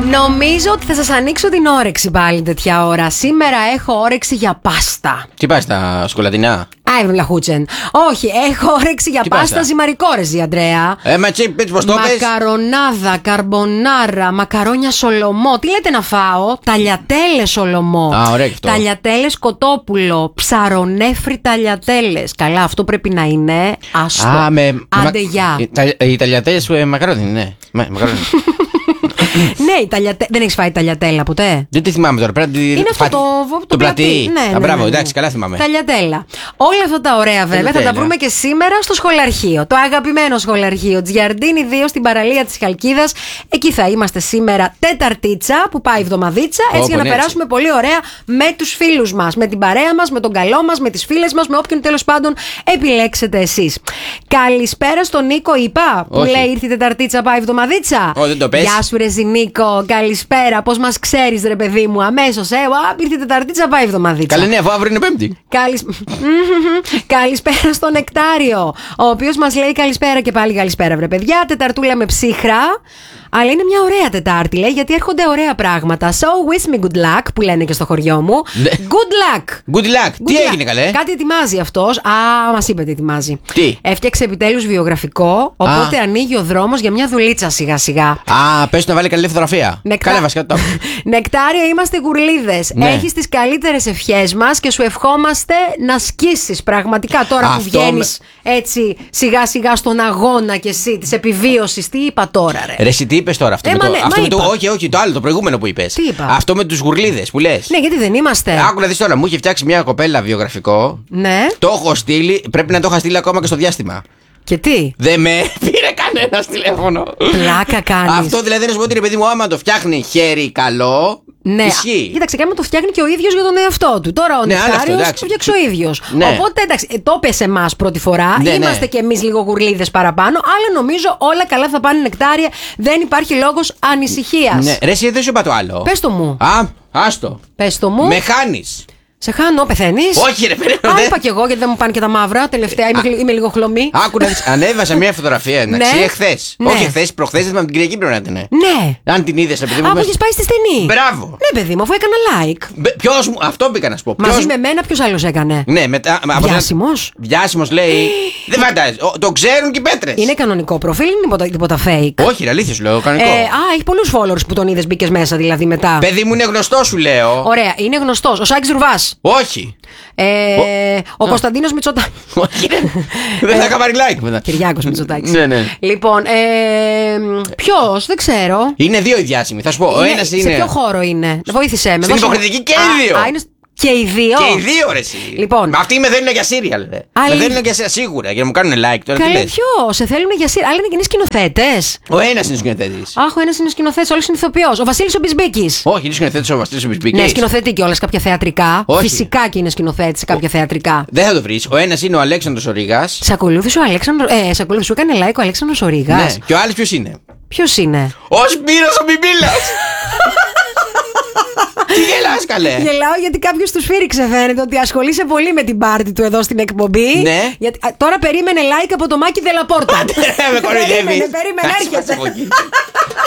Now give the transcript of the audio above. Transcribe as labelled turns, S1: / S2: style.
S1: Νομίζω ότι θα σας ανοίξω την όρεξη πάλι τέτοια ώρα. Σήμερα έχω όρεξη για πάστα.
S2: Τι πάστα, σκολατινά?
S1: Λαχούτσεν. Όχι, έχω όρεξη για πάστα ζυμαρικόρεζη, Αντρέα.
S2: Μα τσι, πες πως το πες.
S1: Μακαρονάδα, καρμπονάρα, μακαρόνια σολομό. Τι λέτε να φάω? Ταλιατέλες σολομό.
S2: Ωραία και αυτό.
S1: Ταλιατέλες κοτόπουλο. Ψαρονέφρι ταλιατέλες. Καλά, αυτό πρέπει να είναι. Άστο. Άντε γεια.
S2: Οι ταλιατέλες μακαρόνι, ναι. Μακαρόνι.
S1: Ναι, δεν έχεις φάει ταλιατέλα ποτέ?
S2: Δεν τη θυμάμαι τώρα.
S1: Είναι αυτό το πλατή.
S2: Ναι. Μπράβο, εντάξει, καλά θυμάμαι.
S1: Ταλιατέλα. Όλα αυτά τα ωραία βέβαια θα τα βρούμε και σήμερα στο σχολαρχείο. Το αγαπημένο σχολαρχείο Τζιαρντίνη 2 στην παραλία της Χαλκίδας. Εκεί θα είμαστε σήμερα Τεταρτίτσα που πάει εβδομαδίτσα. Έτσι για να περάσουμε πολύ ωραία με τους φίλους μας, με την παρέα μας, με τον καλό μας, με τις φίλες μας, με όποιον τέλος πάντων επιλέξετε εσείς. Καλησπέρα στον Νίκο, είπα. Που λέει ήρθε η Τεταρτίτσα, πάει εβδομαδίτσα.
S2: Δεν το πες.
S1: Γεια σου, ρε Νίκο, καλησπέρα. Πώς μας ξέρεις, ρε παιδί μου, αμέσως. Ήρθε η Τεταρτίτσα, πάει εβδομαδίτσα.
S2: Καλή, ναι, αφού αύριο είναι Πέμπτη.
S1: Καλησπέρα στον Νεκτάριο, ο οποίος μας λέει καλησπέρα και πάλι καλησπέρα, βρε παιδιά. Τεταρτούλα με ψύχρα. Αλλά είναι μια ωραία Τετάρτη, λέει, γιατί έρχονται ωραία πράγματα. So wish me good luck, που λένε και στο χωριό μου. Good luck.
S2: Good luck. Τι έγινε, καλέ?
S1: Κάτι ετοιμάζει αυτός. Μας είπε τι ετοιμάζει.
S2: Τι?
S1: Έφτιαξε επιτέλους βιογραφικό, οπότε ανοίγει ο δρόμος για μια δουλίτσα σιγά-σιγά.
S2: Πες να βάλει καλή φωτογραφία. Καλά, βασικά το.
S1: Νεκτάριο, είμαστε γουρλίδες. Ναι. Έχεις τις καλύτερες ευχές μας και σου ευχόμαστε να σκίσεις πραγματικά τώρα που βγαίνεις έτσι σιγά-σιγά στον αγώνα κι εσύ της επιβίωσης. Τι είπα τώρα, ρε?
S2: Ρε, τι είπες τώρα αυτό? Όχι, το άλλο, το προηγούμενο που είπες.
S1: Τι είπα?
S2: Αυτό με τους γουρλίδες που λες.
S1: Ναι, γιατί δεν είμαστε.
S2: Άκου να δεις τώρα, μου είχε φτιάξει μια κοπέλα βιογραφικό.
S1: Ναι.
S2: Το έχω στείλει, πρέπει να το είχα στείλει ακόμα και στο διάστημα.
S1: Και τι?
S2: Δεν με πήρε κανένα τηλέφωνο.
S1: Πλάκα κάνεις.
S2: Αυτό δηλαδή να σου πω ότι, ρε παιδί μου, άμα το φτιάχνει χέρι καλό.
S1: Ναι,
S2: ισχύει.
S1: κοίταξε, και άμα το φτιάχνει και ο ίδιος για τον εαυτό του. Τώρα ο Νεκτάριος το φτιάξει ο ίδιος.
S2: Ναι.
S1: Οπότε εντάξει, το πες εμάς πρώτη φορά.
S2: Ναι,
S1: είμαστε κι εμείς λίγο γουρλίδες παραπάνω. Αλλά νομίζω όλα καλά θα πάνε, Νεκτάρια. Δεν υπάρχει λόγος ανησυχίας.
S2: Ναι, ρε, εσύ δεν σου είπα το άλλο.
S1: Πες το μου.
S2: Άστο.
S1: Πες το μου.
S2: Με χάνεις.
S1: Σε χάνω, πεθαίνεις?
S2: Όχι, ρε, περίμενε.
S1: Είπα κι εγώ, γιατί δεν μου πάνε και τα μαύρα. Τελευταία είμαι λίγο χλωμή.
S2: Άκου να δεις, ανέβασα μια φωτογραφία εντάξει, εχθές.
S1: Ναι.
S2: Όχι εχθές, προχθές, με την Κυριακή πρέπει να ήταν.
S1: Ναι.
S2: Αν την είδες, επειδή μου.
S1: Που έχεις πάει στη στενή.
S2: Μπράβο.
S1: Ναι, παιδί μου, αφού έκανα like.
S2: Ποιος μου, αυτό πήγα να σου πω.
S1: Μαζί με μένα, ποιος άλλος έκανε?
S2: Ναι, μετά.
S1: Διάσημος.
S2: Διάσημος λέει. Δεν φαντάζεσαι. Το ξέρουν και οι πέτρες.
S1: Είναι κανονικό προφίλ, είναι τίποτα fake?
S2: Όχι, αλήθεια σου λέω, κανονικό.
S1: Έχει πολλούς followers που τον είδες, μπήκες μέσα δηλαδή μετά.
S2: Παιδί μου είναι γνωστό, σου λέω.
S1: Ωραία, είναι γνωστός. Ο Σάκης Ρουβάς.
S2: Όχι.
S1: Ο Κωνσταντίνος Μητσοτάκης.
S2: Όχι, δεν θα έκανα like μετά.
S1: Κυριάκος Μητσοτάκης.
S2: Ναι.
S1: Λοιπόν, ποιος, δεν ξέρω.
S2: Είναι δύο οι διάσημοι, θα σου πω. Ο ένας είναι.
S1: Σε ποιο χώρο είναι? Βοήθησέ με.
S2: Στην υποχρεωτική και οι δύο.
S1: Και οι δύο.
S2: Και οι δύο, ρε εσύ.
S1: Λοιπόν.
S2: Αυτοί με δίνουν για σύριαλ. Με δίνουν για σίγουρα για να μου κάνουν like τώρα.
S1: Καλέ, ποιο, σε θέλουν για σύριαλ. Αλλά είναι και είναι σκηνοθέτες.
S2: Ο ένας είναι σκηνοθέτης.
S1: Αχ, ο ένας είναι σκηνοθέτης, όλος είναι ηθοποιός. Ο Βασίλης ο Μπισμπίκης.
S2: Όχι, είναι σκηνοθέτης ο Βασίλης ο Μπισμπίκης.
S1: Ναι, σκηνοθετεί κιόλας κάποια θεατρικά.
S2: Όχι.
S1: Φυσικά και είναι σκηνοθέτης σε κάποια θεατρικά.
S2: Δεν θα το βρεις. Ο ένας είναι ο Αλέξανδρος ο Ρήγας.
S1: Σε ακολούθησε ο Αλέξανδρος. Σε ακολούθησε, έκανε like ο Αλέξανδρος ο Ρήγας.
S2: Ναι. Και ο άλλος ποιος είναι?
S1: Ποιος είναι?
S2: Ο Σπύρος ο Μπιμπίλας. Τι γελάς, καλέ?
S1: Γελάω γιατί κάποιος του σφύριξε, φαίνεται ότι ασχολείσαι πολύ με την πάρτι του εδώ στην εκπομπή.
S2: Ναι.
S1: Γιατί, τώρα περίμενε like από το Μάκη Δελαπόρτα.
S2: Με κοροϊδεύεις.
S1: Περίμενε, έρχεσαι.